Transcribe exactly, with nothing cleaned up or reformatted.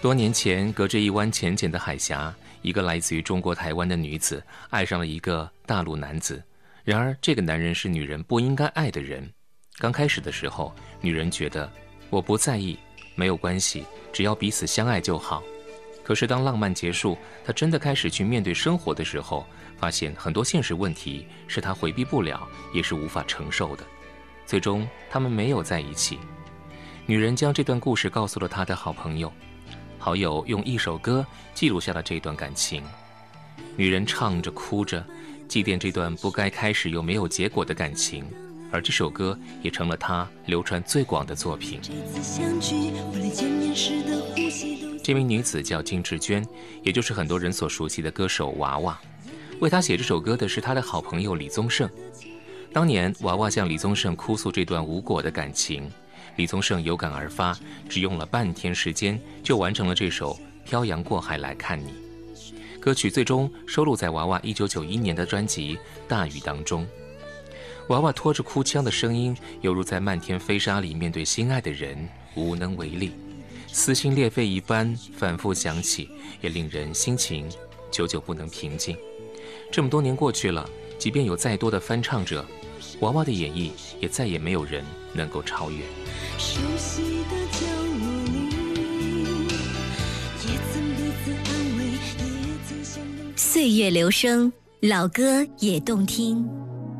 多年前，隔着一湾浅浅的海峡，一个来自于中国台湾的女子爱上了一个大陆男子。然而，这个男人是女人不应该爱的人。刚开始的时候，女人觉得我不在意，没有关系，只要彼此相爱就好。可是当浪漫结束，她真的开始去面对生活的时候，发现很多现实问题是她回避不了，也是无法承受的。最终，他们没有在一起。女人将这段故事告诉了她的好朋友，好友用一首歌记录下了这段感情。女人唱着哭着，祭奠这段不该开始又没有结果的感情，而这首歌也成了她流传最广的作品。这名女子叫金智娟，也就是很多人所熟悉的歌手娃娃。为她写这首歌的是她的好朋友李宗盛。当年娃娃向李宗盛哭诉这段无果的感情，李宗盛有感而发，只用了半天时间就完成了这首《漂洋过海来看你》。歌曲最终收录在娃娃一九九一年的专辑《大雨》当中。娃娃拖着哭腔的声音，犹如在漫天飞沙里面对心爱的人无能为力，撕心裂肺一般反复响起，也令人心情久久不能平静。这么多年过去了，即便有再多的翻唱者，娃娃的演绎也再也没有人能够超越。 熟悉的角落里，也曾彼此安慰，也曾相拥。岁月流声，老歌也动听。